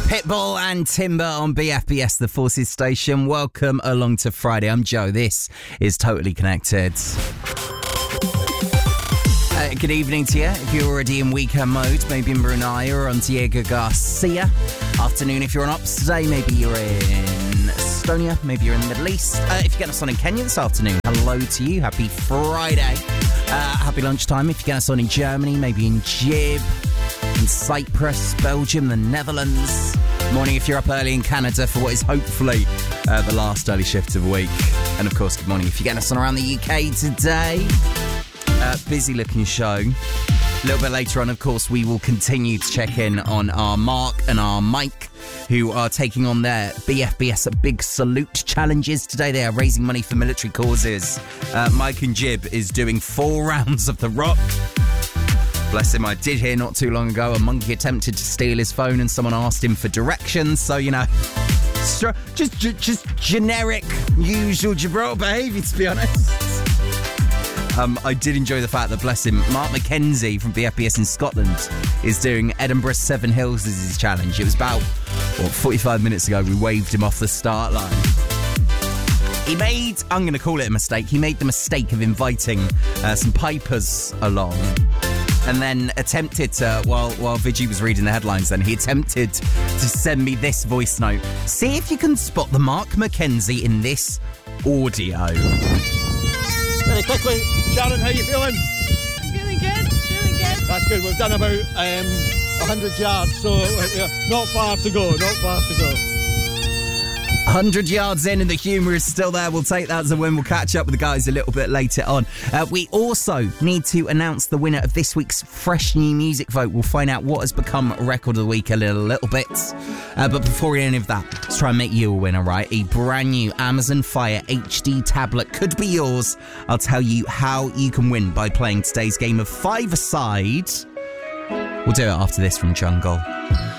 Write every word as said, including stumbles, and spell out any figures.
Pitbull and Timber on B F B S, the Forces station. Welcome along to Friday. I'm Joe. This is Totally Connected. Uh, good evening to you. If you're already in weekend mode, maybe in Brunei or on Diego Garcia. Afternoon if you're on Ops today, maybe you're in Estonia, maybe you're in the Middle East. Uh, if you get us on in Kenya this afternoon, hello to you. Happy Friday. Uh, happy lunchtime. If you get us on in Germany, maybe in Jib, in Cyprus, Belgium, the Netherlands. Morning if you're up early in Canada for what is hopefully uh, the last early shift of the week. And of course, good morning if you get us on around the U K today. Uh, busy looking show. A little bit later on, of course, we will continue to check in on our Mark and our Mike, who are taking on their B F B S Big Salute challenges today. They are raising money for military causes. Uh, Mike and Jib is doing four rounds of the rock. Bless him, I did hear not too long ago a monkey attempted to steal his phone and someone asked him for directions. So, you know, just just generic, usual Gibraltar behaviour, to be honest. Um, I did enjoy the fact that, bless him, Mark McKenzie from B F B S in Scotland is doing Edinburgh Seven Hills as his challenge. It was about, what, forty-five minutes ago we waved him off the start line. He made, I'm going to call it a mistake, he made the mistake of inviting uh, some pipers along. And then attempted to, while while Vigi was reading the headlines then, he attempted to send me this voice note. See if you can spot the Mark McKenzie in this audio. Very quickly, Sharon, how you feeling? Feeling good, feeling good. That's good. We've done about um, one hundred yards, so uh, not far to go, not far to go. one hundred yards in and the humour is still there. We'll take that as a win. We'll catch up with the guys a little bit later on. Uh, we also need to announce the winner of this week's Fresh New Music Vote. We'll find out what has become Record of the Week a little, little bit. Uh, but before any of that, let's try and make you a winner, right? A brand new Amazon Fire H D tablet could be yours. I'll tell you how you can win by playing today's game of Five-A-Side. We'll do it after this from Jungle.